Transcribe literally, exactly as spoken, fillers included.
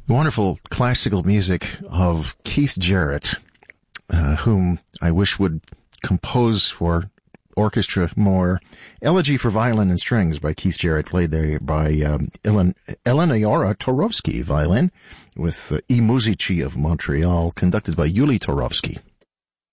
Wonderful classical music of Keith Jarrett, uh, whom I wish would compose for orchestra more. Elegy for Violin and Strings by Keith Jarrett, played there by um, Elen- Eleonora Torovsky, violin, with uh, I Musici of Montreal, conducted by Yuli Torovsky.